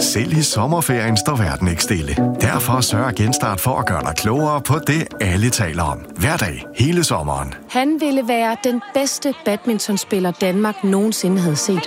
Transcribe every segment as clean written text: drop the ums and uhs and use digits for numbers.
Selv i sommerferien står verden ikke stille. Derfor sørger Genstart for at gøre dig klogere på det, alle taler om. Hver dag, hele sommeren. Han ville være den bedste badmintonspiller Danmark nogensinde havde set.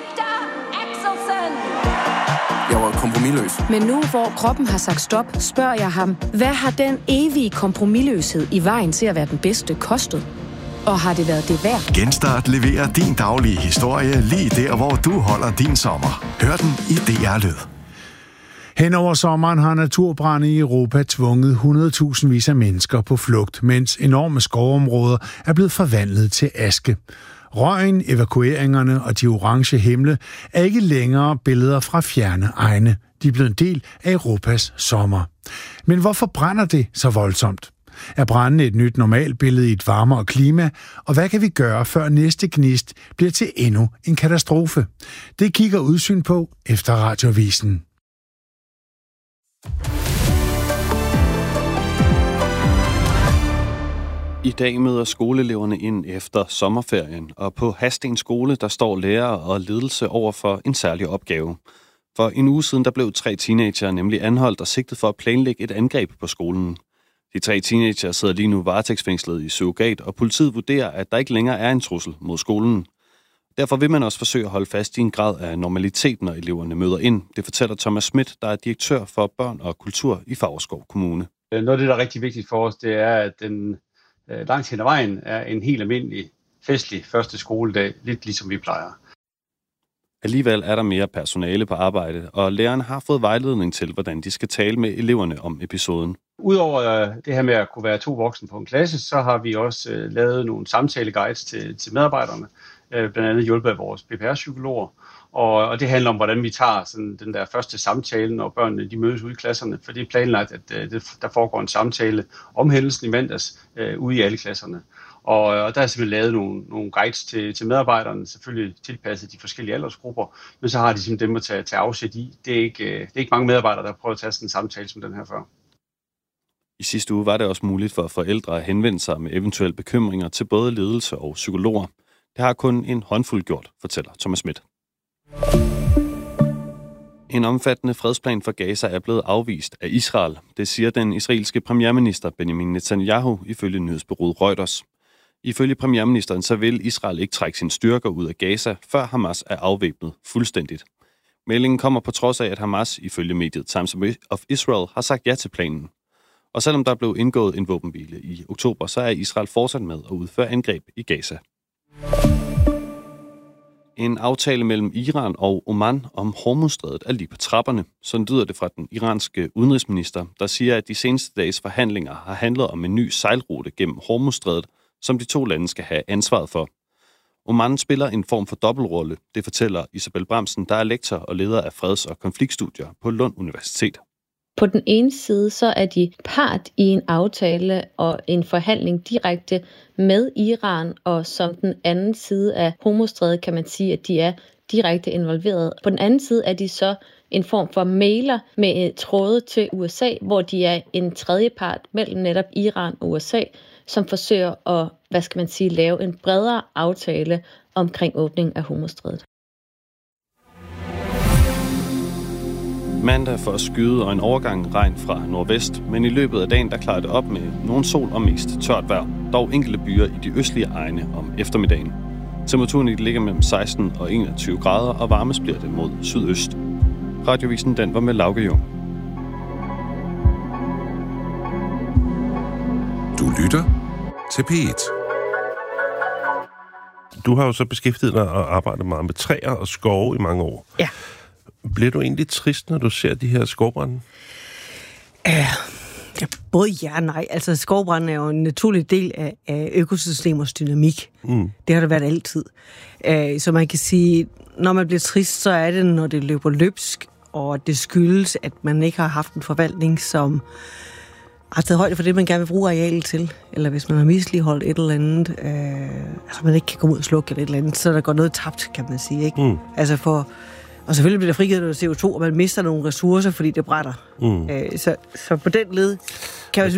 Jeg var kompromisløs. Men nu, hvor kroppen har sagt stop, spørger jeg ham, hvad har den evige kompromisløshed i vejen til at være den bedste kostet? Og har det været det værd? Genstart leverer din daglige historie lige der, hvor du holder din sommer. Hør den i DR Lyd. Hen over sommeren har naturbrande i Europa tvunget 100.000 af mennesker på flugt, mens enorme skovområder er blevet forvandlet til aske. Røgen, evakueringerne og de orange himle er ikke længere billeder fra fjerne egne. De er blevet en del af Europas sommer. Men hvorfor brænder det så voldsomt? Er branden et nyt normalbillede i et varmere klima? Og hvad kan vi gøre, før næste gnist bliver til endnu en katastrofe? Det kigger Udsyn på efter Radioavisen. I dag møder skoleeleverne ind efter sommerferien, og på Hadsten skole, der står lærere og ledelse over for en særlig opgave. For en uge siden, der blev 3 teenager nemlig anholdt og sigtet for at planlægge et angreb på skolen. De 3 teenager sidder lige nu varetægtsfængslet i surrogat, og politiet vurderer, at der ikke længere er en trussel mod skolen. Derfor vil man også forsøge at holde fast i en grad af normalitet, når eleverne møder ind. Det fortæller Thomas Schmidt, der er direktør for børn og kultur i Favrskov Kommune. Noget af det, der er rigtig vigtigt for os, det er, at den langt hen ad vejen er en helt almindelig festlig første skoledag, lidt ligesom vi plejer. Alligevel er der mere personale på arbejde, og lærerne har fået vejledning til, hvordan de skal tale med eleverne om episoden. Udover det her med at kunne være 2 voksne på en klasse, så har vi også lavet nogle samtaleguides til medarbejderne, blandt andet hjulpet af vores PPR-psykologer. Og det handler om, hvordan vi tager sådan den der første samtale, når børnene de mødes ude i klasserne. For det er planlagt, at der foregår en samtale om hændelsen i mandags ude i alle klasserne. Og der er simpelthen lavet nogle guides til medarbejderne, selvfølgelig tilpasset de forskellige aldersgrupper, men så har de simpelthen dem at tage afsæt i. Det er ikke mange medarbejdere, der har prøvet at tage sådan en samtale som den her før. I sidste uge var det også muligt for forældre at henvende sig med eventuelle bekymringer til både ledelse og psykologer. Det har kun en håndfuld gjort, fortæller Thomas Schmidt. En omfattende fredsplan for Gaza er blevet afvist af Israel. Det siger den israelske premierminister Benjamin Netanyahu ifølge nyhedsbureauet Reuters. Ifølge premierministeren så vil Israel ikke trække sine styrker ud af Gaza, før Hamas er afvæbnet fuldstændigt. Meldingen kommer på trods af, at Hamas ifølge mediet Times of Israel har sagt ja til planen. Og selvom der blev indgået en våbenhvile i oktober, så er Israel fortsat med at udføre angreb i Gaza. En aftale mellem Iran og Oman om Hormuzstrædet er lige på trapperne. Sådan lyder det fra den iranske udenrigsminister, der siger, at de seneste dages forhandlinger har handlet om en ny sejlrute gennem Hormuzstrædet, som de 2 lande skal have ansvaret for. Oman spiller en form for dobbeltrolle, det fortæller Isabel Bramsen, der er lektor og leder af freds- og konfliktstudier på Lund Universitet. På den ene side, så er de part i en aftale og en forhandling direkte med Iran, og som den anden side af Hormuzstrædet kan man sige, at de er direkte involveret. På den anden side er de så en form for mailer med tråde til USA, hvor de er en tredje part mellem netop Iran og USA, som forsøger at, lave en bredere aftale omkring åbning af Hormuzstrædet. Mandag for skyde og en overgang regn fra nordvest, men i løbet af dagen der klarer det op med nogen sol og mest tørt vejr. Dog enkelte byer i de østlige egne om eftermiddagen. Temperaturen ligger mellem 16 og 21 grader, og varmest bliver det mod sydøst. Radioavisen den var med Lauke Jung. Du lytter til P1. Du har jo så beskæftiget dig og arbejdet meget med træer og skove i mange år. Ja. Bliver du egentlig trist, når du ser de her skovbrande? Ja, både ja og nej. Altså, skovbranden er jo en naturlig del af økosystemers dynamik. Det har det været altid. Så man kan sige, når man bliver trist, så er det, når det løber løbsk, og det skyldes, at man ikke har haft en forvaltning, som har taget højde for det, man gerne vil bruge arealet til. Eller hvis man har misligeholdt et eller andet, man ikke kan komme ud og slukke et eller andet, så der går noget tabt, kan man sige. Ikke? Altså og selvfølgelig bliver der frigivet noget CO2, og man mister nogle ressourcer, fordi det brænder. Så på den led kan